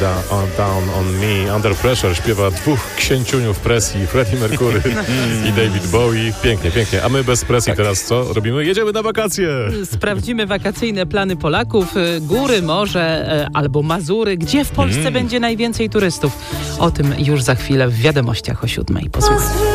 Down on Me, Under Pressure śpiewa dwóch księciuniów presji, Freddie Mercury i David Bowie. Pięknie, pięknie. A my bez presji teraz co robimy? Jedziemy na wakacje! Sprawdzimy wakacyjne plany Polaków. Góry, morze albo Mazury. Gdzie w Polsce będzie najwięcej turystów? O tym już za chwilę w Wiadomościach o 7:00. Posłuchajcie.